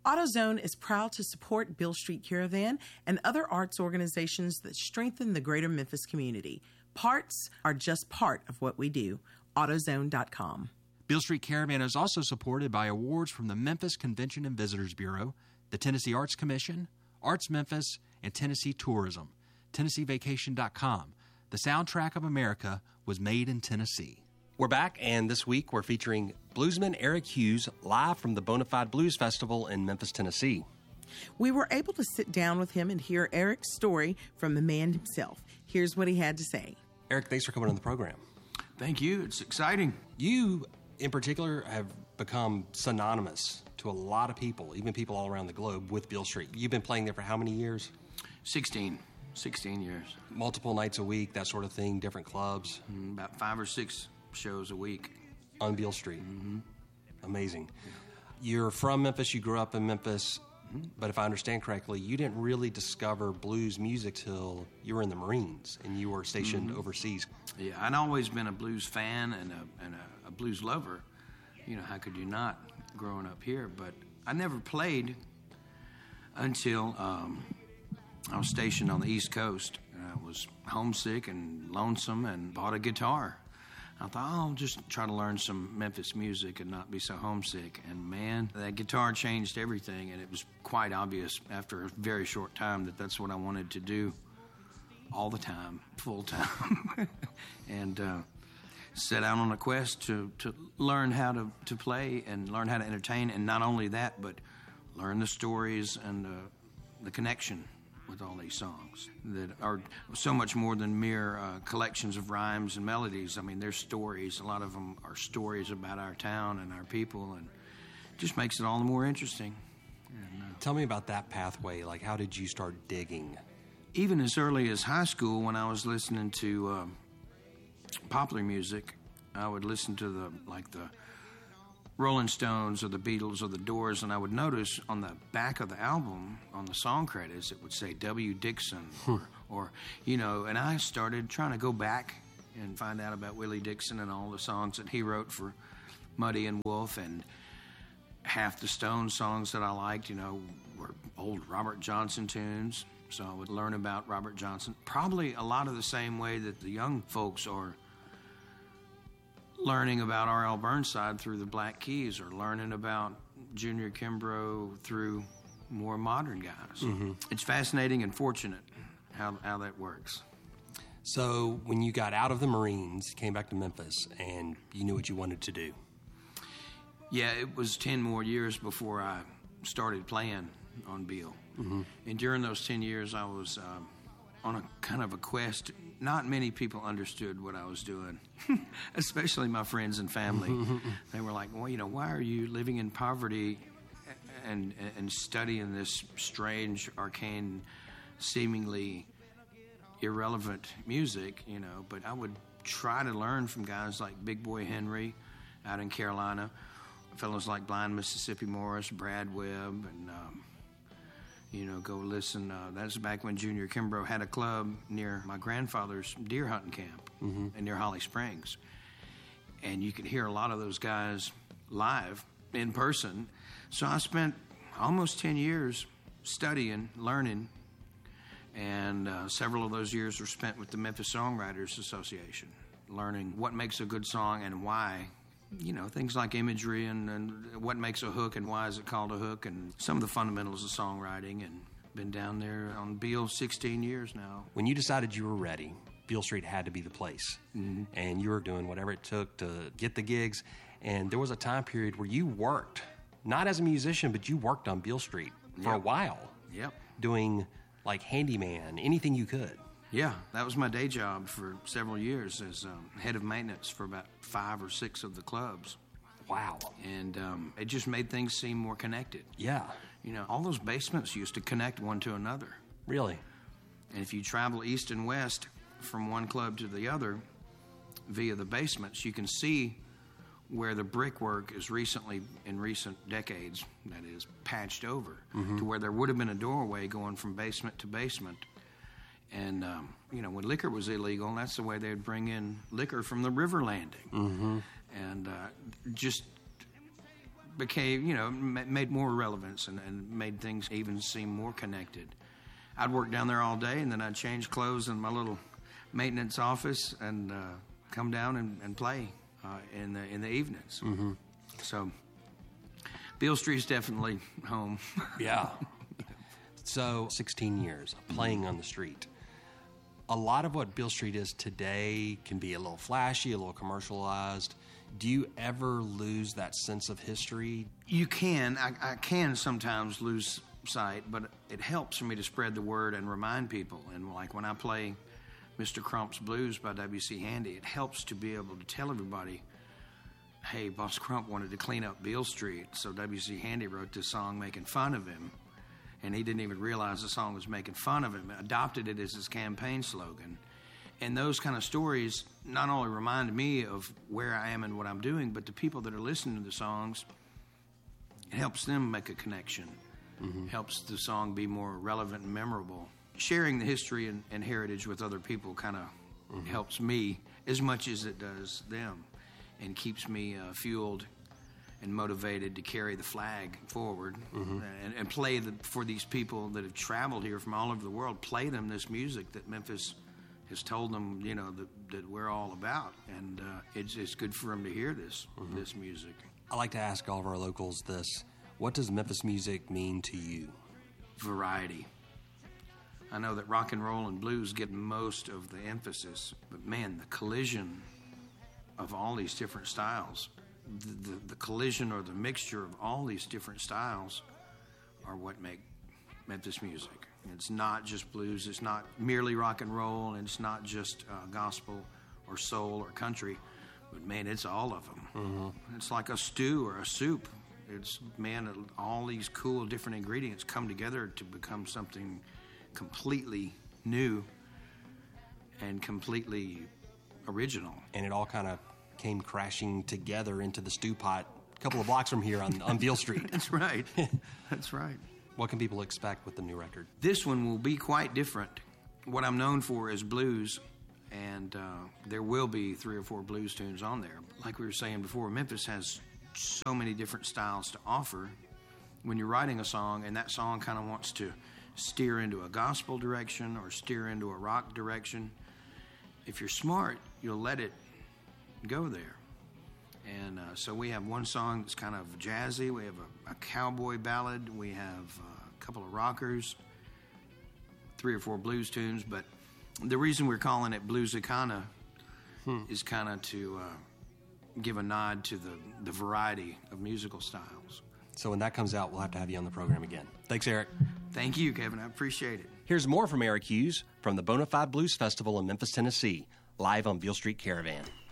AutoZone is proud to support Beale Street Caravan and other arts organizations that strengthen the greater Memphis community. Parts are just part of what we do. AutoZone.com. Beale Street Caravan is also supported by awards from the Memphis Convention and Visitors Bureau, the Tennessee Arts Commission, Arts Memphis, and Tennessee Tourism. TennesseeVacation.com. The soundtrack of America was made in Tennessee. We're back, and this week we're featuring bluesman Eric Hughes live from the Bonafide Blues Festival in Memphis, Tennessee. We were able to sit down with him and hear Eric's story from the man himself. Here's what he had to say. Eric, thanks for coming on the program. Thank you. It's exciting. You, in particular, have become synonymous to a lot of people, even people all around the globe, with Beale Street. You've been playing there for how many years? 16 years. Multiple nights a week, that sort of thing, different clubs? About 5 or 6 shows a week. On Beale Street? Mm-hmm. Amazing. Yeah. You're from Memphis, you grew up in Memphis, but if I understand correctly, you didn't really discover blues music till you were in the Marines and you were stationed overseas. Yeah, I'd always been a blues fan and a blues lover. You know, how could you not growing up here? But I never played until I was stationed on the East Coast. I was homesick and lonesome and bought a guitar. I thought, I'll just try to learn some Memphis music and not be so homesick. And man, that guitar changed everything, and it was quite obvious after a very short time that that's what I wanted to do all the time, full time. And set out on a quest to learn how to play and learn how to entertain, and not only that, but learn the stories and the connection with all these songs that are so much more than mere collections of rhymes and melodies. I mean, they're stories. A lot of them are stories about our town and our people, and it just makes it all the more interesting. And, tell me about that pathway. Like, how did you start digging? Even as early as high school, when I was listening to popular music, I would listen to the Rolling Stones or the Beatles or the Doors, and I would notice on the back of the album, on the song credits, it would say W. Dixon, or you know, and I started trying to go back and find out about Willie Dixon and all the songs that he wrote for Muddy and Wolf, and half the Stones songs that I liked, you know, were old Robert Johnson tunes, so I would learn about Robert Johnson, probably a lot of the same way that the young folks are learning about R.L. Burnside through the Black Keys, or learning about Junior Kimbrough through more modern guys. Mm-hmm. It's fascinating and fortunate how that works. So when you got out of the Marines, came back to Memphis, and you knew what you wanted to do. Yeah, it was 10 more years before I started playing on Beale. Mm-hmm. And during those 10 years, I was on a kind of a quest. Not many people understood what I was doing, especially my friends and family. They were like, well, you know, why are you living in poverty and studying this strange, arcane, seemingly irrelevant music, you know? But I would try to learn from guys like Big Boy Henry out in Carolina, fellows like Blind Mississippi Morris, Brad Webb, and you know, go listen. That's back when Junior Kimbrough had a club near my grandfather's deer hunting camp and near Holly Springs. And you could hear a lot of those guys live in person. So I spent almost 10 years studying, learning, and several of those years were spent with the Memphis Songwriters Association, learning what makes a good song and why. You know, things like imagery and what makes a hook and why is it called a hook, and some of the fundamentals of songwriting, and been down there on Beale 16 years now. When you decided you were ready, Beale Street had to be the place, and you were doing whatever it took to get the gigs, and there was a time period where you worked, not as a musician, but you worked on Beale Street for a while, doing like handyman, anything you could. Yeah, that was my day job for several years as head of maintenance for about 5 or 6 of the clubs. Wow. And it just made things seem more connected. Yeah. You know, all those basements used to connect one to another. Really? And if you travel east and west from one club to the other via the basements, you can see where the brickwork is in recent decades, that is, patched over to where there would have been a doorway going from basement to basement. And, you know, when liquor was illegal, that's the way they would bring in liquor from the river landing. And just became, made more relevance and made things even seem more connected. I'd work down there all day, and then I'd change clothes in my little maintenance office and come down and play in the evenings. Mm-hmm. So Beale Street's definitely home. Yeah. So 16 years of playing on the street. A lot of what Beale Street is today can be a little flashy, a little commercialized. Do you ever lose that sense of history? You can. I can sometimes lose sight, but it helps for me to spread the word and remind people. And like when I play Mr. Crump's Blues by W.C. Handy, it helps to be able to tell everybody, hey, Boss Crump wanted to clean up Beale Street, so W.C. Handy wrote this song making fun of him, and he didn't even realize the song was making fun of him, adopted it as his campaign slogan. And those kind of stories not only remind me of where I am and what I'm doing, but the people that are listening to the songs, it helps them make a connection. Mm-hmm. Helps the song be more relevant and memorable. Sharing the history and heritage with other people kind of helps me as much as it does them, and keeps me fueled and motivated to carry the flag forward and play for these people that have traveled here from all over the world, play them this music that Memphis has told them, that we're all about. And it's good for them to hear this music. I like to ask all of our locals this. What does Memphis music mean to you? Variety. I know that rock and roll and blues get most of the emphasis, but man, the collision of all these different styles, the collision or the mixture of all these different styles are what make Memphis music. It's not just blues, it's not merely rock and roll, and it's not just gospel or soul or country, but man, it's all of them. Mm-hmm. It's like a stew or a soup. It's, man, all these cool different ingredients come together to become something completely new and completely original. And it all kind of came crashing together into the stew pot a couple of blocks from here on Beale Street. That's right. That's right. What can people expect with the new record? This one will be quite different. What I'm known for is blues, and there will be 3 or 4 blues tunes on there. Like we were saying before, Memphis has so many different styles to offer. When you're writing a song and that song kind of wants to steer into a gospel direction or steer into a rock direction, if you're smart, you'll let it go there. And so we have one song that's kind of jazzy. We have a cowboy ballad. We have a couple of rockers, 3 or 4 blues tunes. But the reason we're calling it Bluesicana is kind of to give a nod to the variety of musical styles. So when that comes out, we'll have to have you on the program again. Thanks, Eric. Thank you, Kevin. I appreciate it. Here's more from Eric Hughes from the Bonafide Blues Festival in Memphis, Tennessee, live on Beale Street Caravan.